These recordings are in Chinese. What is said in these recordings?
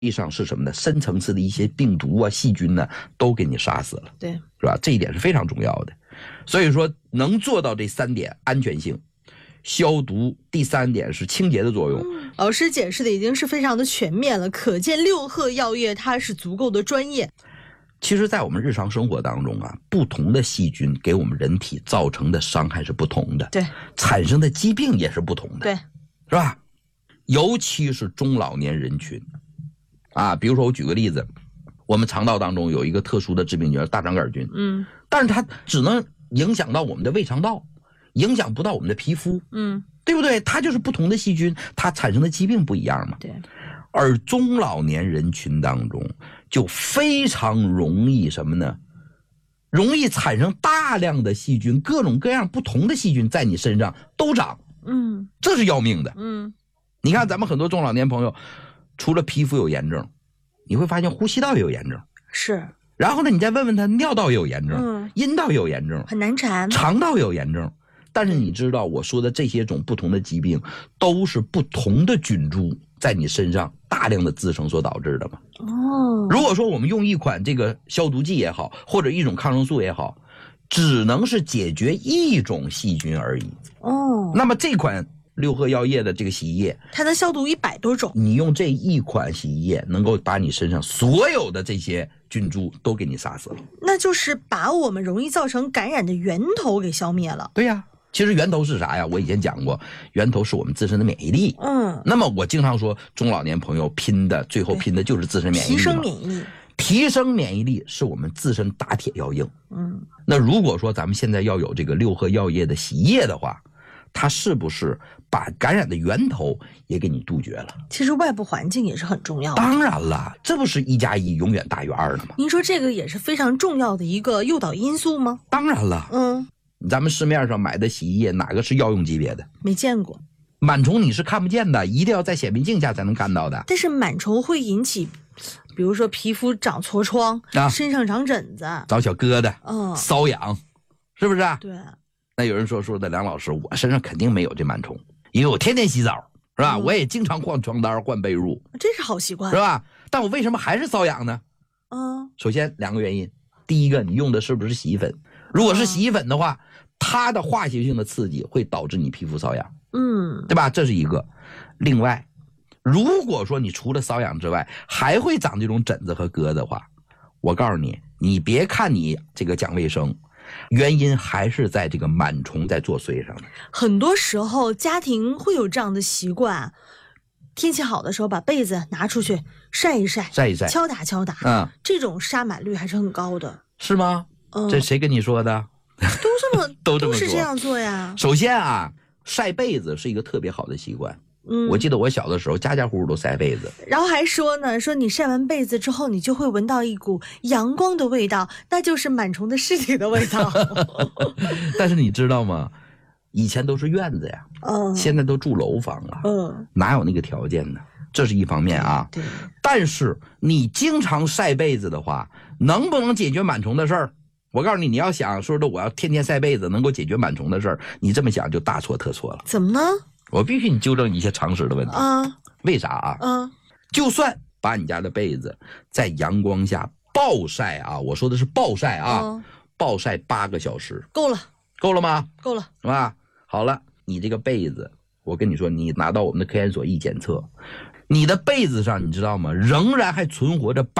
际上是什么呢？深层次的一些病毒啊、细菌呢，都给你杀死了， 对， 是吧？这一点是非常重要的。所以说，能做到这3点：安全性、消毒，第3点是清洁的作用。 老师解释的已经是非常的全面了，可见六贺药业它是足够的专业。 其实在我们日常生活当中啊，不同的细菌给我们人体造成的伤害是不同的， 对， 产生的疾病也是不同的， 对， 是吧？尤其是中老年人群啊，比如说我举个例子，我们肠道当中有一个特殊的致病菌大肠杆菌，但是它只能影响到我们的胃肠道，影响不到我们的皮肤，对不对？它就是不同的细菌，它产生的疾病不一样嘛。 对。 而中老年人群当中就非常容易什么呢？容易产生大量的细菌，各种各样不同的细菌在你身上都长，这是要命的。你看咱们很多中老年朋友，除了皮肤有炎症，你会发现呼吸道也有炎症， 是。 然后呢，你再问问他，尿道也有炎症，阴道也有炎症， 很难缠， 肠道也有炎症。但是你知道我说的这些种不同的疾病，都是不同的菌株在你身上大量的滋生所导致的吗？如果说我们用一款这个消毒剂也好，或者一种抗生素也好，只能是解决一种细菌而已。那么这款六贺药业的这个洗衣液， 它能消毒100多种。 你用这一款洗衣液，能够把你身上所有的这些菌株都给你杀死了。 那就是把我们容易造成感染的源头给消灭了。 对呀。其实源头是啥呀？我以前讲过，源头是我们自身的免疫力。那么我经常说，中老年朋友最后拼的就是自身免疫力。 提升免疫力， 提升免疫力是我们自身打铁要硬。那如果说咱们现在要有这个六贺药业的洗衣液的话，它是不是把感染的源头也给你杜绝了？ 其实外部环境也是很重要的。 当然了，这不是1+1永远大于2的吗？ 您说这个也是非常重要的一个诱导因素吗？ 当然了。咱们市面上买的洗衣液哪个是药用级别的？ 没见过。 螨虫你是看不见的，一定要在显微镜下才能看到的。 但是螨虫会引起，比如说皮肤长痤疮，身上长疹子， 长小疙瘩，瘙痒，是不是啊？ 对。 那有人说的梁老师，我身上肯定没有这螨虫，因为我天天洗澡，是吧？我也经常换床单换被褥， 这是好习惯， 是吧？但我为什么还是瘙痒呢？首先2个原因，第一个，你用的是不是洗衣粉？如果是洗衣粉的话，它的化学性的刺激会导致你皮肤瘙痒，对吧？这是一个。另外，如果说你除了瘙痒之外，还会长这种疹子和疙瘩的话，我告诉你，你别看你这个讲卫生，原因还是在这个螨虫在作祟上的。 很多时候家庭会有这样的习惯，天气好的时候把被子拿出去晒一晒，敲打敲打，这种杀螨率还是很高的。 是吗？这谁跟你说的？ 都是这样做呀。 首先啊，晒被子是一个特别好的习惯。我记得我小的时候，家家户户都晒被子。 然后还说呢，说你晒完被子之后，你就会闻到一股阳光的味道，那就是螨虫的尸体的味道。 但是你知道吗？以前都是院子呀，现在都住楼房了，哪有那个条件呢？这是一方面啊。 对。 但是你经常晒被子的话，能不能解决螨虫的事儿？我告诉你，你要想说的我要天天晒被子能够解决螨虫的事儿，你这么想就大错特错了。 怎么呢？ 我必须你纠正一些常识的问题。为啥啊？就算把你家的被子在阳光下暴晒啊，我说的是暴晒啊，暴晒8个小时，够了吗？ 够了， 是吧？好了，你这个被子，我跟你说，你拿到我们的科研所一检测，你的被子上，你知道吗？仍然还存活着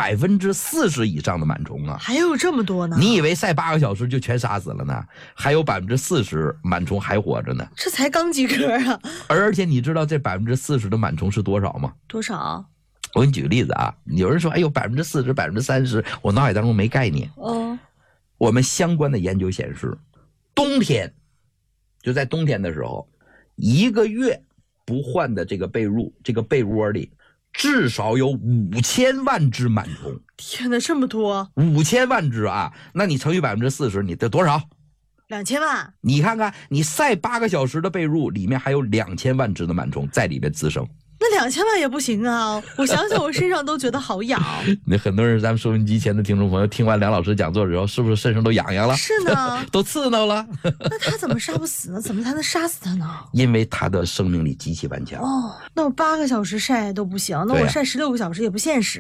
40%以上的螨虫啊！ 还有这么多呢？ 你以为晒8个小时就全杀死了呢？还有40%螨虫还活着呢。 这才刚及格啊！ 而且你知道这40%的螨虫是多少吗？ 多少？ 我给你举个例子啊，有人说，哎呦，40%、30%，我脑海当中没概念。我们相关的研究显示，冬天，就在冬天的时候，1个月不换的这个被褥，这个被窝里至少有5000万只螨虫。 天哪，这么多 ！5000万只啊！那你乘以40%，你得多少 ？2000万。 你看看，你晒8个小时的被褥，里面还有2000万只的螨虫在里面滋生。 那 2000万也不行啊！我想想，我身上都觉得好痒。 那很多人，咱们收音机前的听众朋友，听完梁老师讲座之后，是不是身上都痒痒了？ 是呢， 都刺挠了。 那他怎么杀不死呢？怎么才能杀死他呢？ 因为他的生命力极其顽强。 哦，那我8个小时晒都不行，那我晒16个小时也不现实。